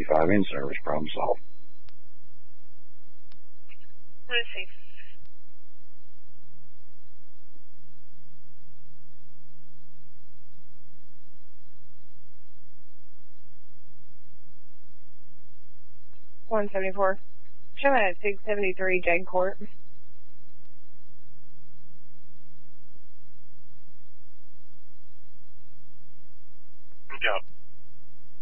155 in service, problem solved. Let's see. $174. Showing at 673 Jag Court. Good job.